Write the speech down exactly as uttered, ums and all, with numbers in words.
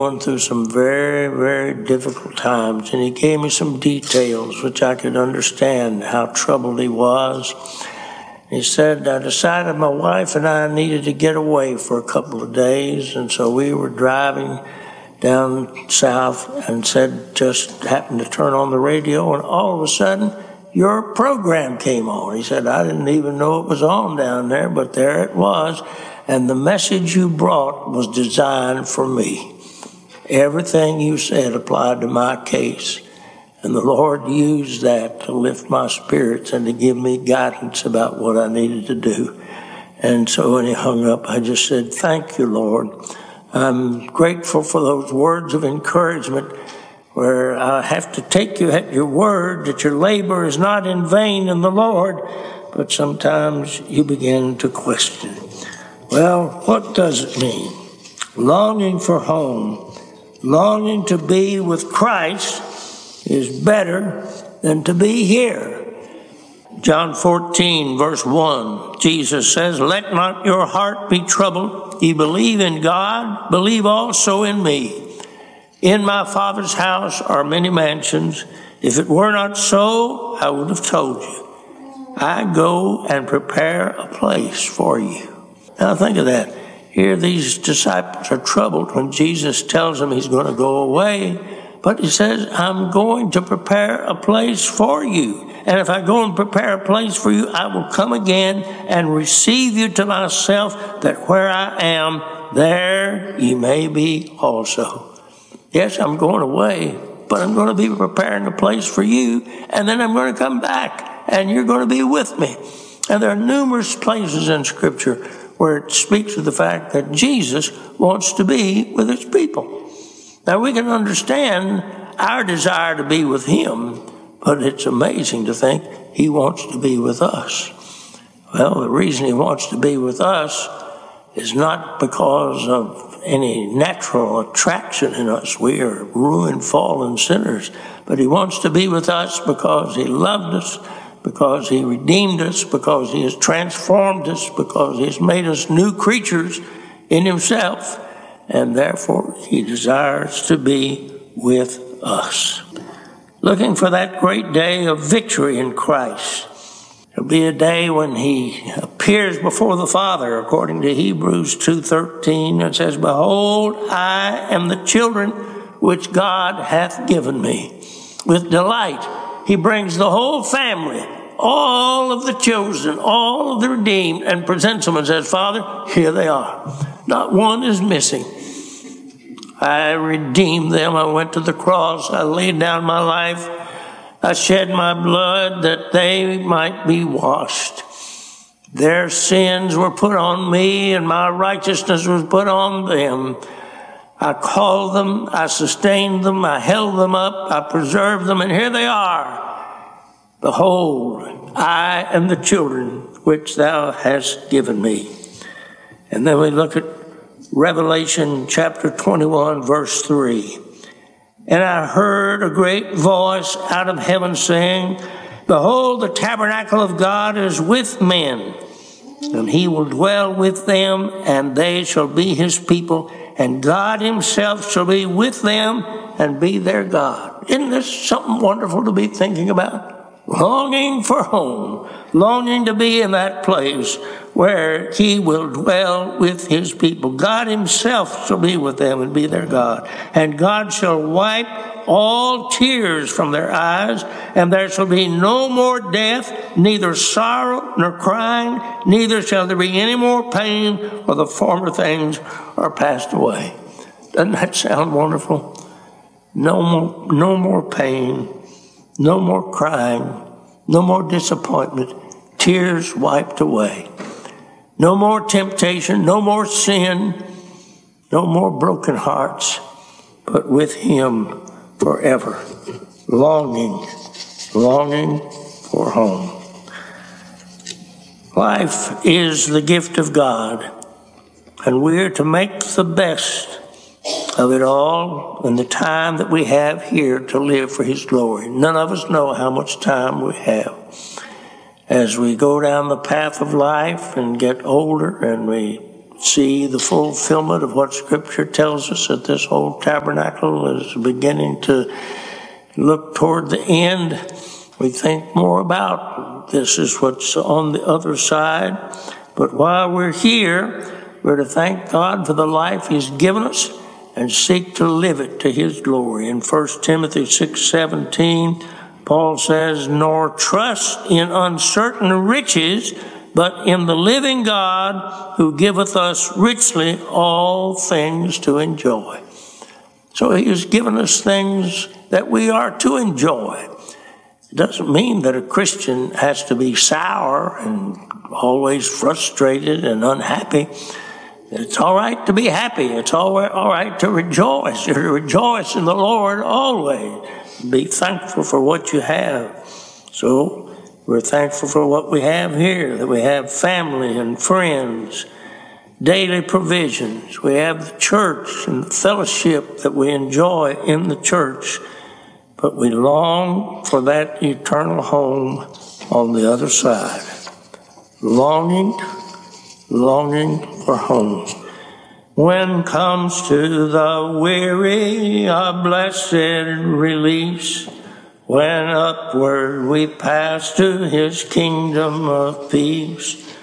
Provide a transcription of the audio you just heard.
Going through some very, very difficult times, and he gave me some details which I could understand how troubled he was. He said, I decided my wife and I needed to get away for a couple of days, and so we were driving down south and said, just happened to turn on the radio, and all of a sudden, your program came on. He said, I didn't even know it was on down there, but there it was, and the message you brought was designed for me. Everything you said applied to my case, and the Lord used that to lift my spirits and to give me guidance about what I needed to do. And so when he hung up, I just said, thank you, Lord. I'm grateful for those words of encouragement where I have to take you at your word that your labor is not in vain in the Lord, but sometimes you begin to question. Well, what does it mean? Longing for home. Longing to be with Christ is better than to be here. John fourteen, verse one, Jesus says, let not your heart be troubled. Ye believe in God, believe also in me. In my Father's house are many mansions. If it were not so, I would have told you. I go and prepare a place for you. Now think of that. Here these disciples are troubled when Jesus tells them he's going to go away. But he says, I'm going to prepare a place for you. And if I go and prepare a place for you, I will come again and receive you to myself, that where I am, there ye may be also. Yes, I'm going away, but I'm going to be preparing a place for you. And then I'm going to come back, and you're going to be with me. And there are numerous places in Scripture where it speaks of the fact that Jesus wants to be with his people. Now, we can understand our desire to be with him, but it's amazing to think he wants to be with us. Well, the reason he wants to be with us is not because of any natural attraction in us. We are ruined, fallen sinners. But he wants to be with us because he loved us, because he redeemed us, because he has transformed us, because he has made us new creatures in himself, and therefore he desires to be with us. Looking for that great day of victory in Christ. There'll be a day when he appears before the Father, according to Hebrews two thirteen, and says, behold, I am the children which God hath given me. With delight he brings the whole family, all of the chosen, all of the redeemed, and presents them and says, Father, here they are. Not one is missing. I redeemed them. I went to the cross. I laid down my life. I shed my blood that they might be washed. Their sins were put on me, and my righteousness was put on them. I called them, I sustained them, I held them up, I preserved them, and here they are. Behold, I am the children which thou hast given me. And then we look at Revelation chapter twenty-one, verse three. And I heard a great voice out of heaven saying, behold, the tabernacle of God is with men, and he will dwell with them, and they shall be his people, and God himself shall be with them and be their God. Isn't this something wonderful to be thinking about? Longing for home, longing to be in that place where he will dwell with his people. God himself shall be with them and be their God. And God shall wipe all tears from their eyes, and there shall be no more death, neither sorrow nor crying, neither shall there be any more pain, for the former things are passed away. Doesn't that sound wonderful? No more, no more pain, no more crying, no more disappointment, tears wiped away. No more temptation, no more sin, no more broken hearts, but with him forever, longing, longing for home. Life is the gift of God, and we are to make the best of it all in the time that we have here to live for his glory. None of us know how much time we have. As we go down the path of life and get older and we see the fulfillment of what Scripture tells us, that this whole tabernacle is beginning to look toward the end. We think more about this is what's on the other side. But while we're here, we're to thank God for the life He's given us and seek to live it to His glory. In First Timothy six seventeen, Paul says, "Nor trust in uncertain riches, but in the living God who giveth us richly all things to enjoy." So He has given us things that we are to enjoy. It doesn't mean that a Christian has to be sour and always frustrated and unhappy. It's all right to be happy. It's all right to rejoice. You're to rejoice in the Lord always. Be thankful for what you have. So we're thankful for what we have here, that we have family and friends, daily provisions. We have the church and the fellowship that we enjoy in the church. But we long for that eternal home on the other side. Longing, longing for home. When comes to the weary a blessed release, when upward we pass to His kingdom of peace,